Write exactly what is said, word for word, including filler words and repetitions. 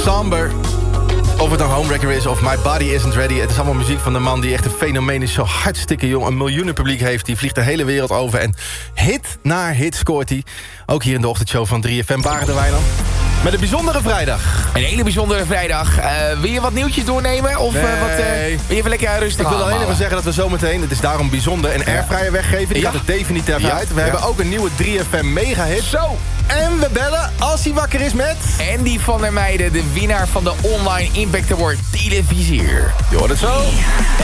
Somber. Of het een Homewrecker is of My Body Isn't Ready. Het is allemaal muziek van de man die echt een fenomeen is. Zo hartstikke jong, een miljoenen publiek heeft. Die vliegt de hele wereld over. En hit na hit scoort hij. Ook hier in de ochtendshow van drie F M. Barend de Wijnand. Met een bijzondere vrijdag. Een hele bijzondere vrijdag. Uh, wil je wat nieuwtjes doornemen? Of nee. uh, wat, uh, wil je even lekker rustig Ik wil alleen aanhalen? even zeggen dat we zometeen, het is daarom bijzonder, een airfryer weggeven. Die Ja. gaat er definitief Ja. uit. We Ja. hebben ook een nieuwe drie F M mega hit. Zo! En we bellen als hij wakker is met... Andy van der Meijden, de winnaar van de Online Impact Award Televisier. Je hoort het zo.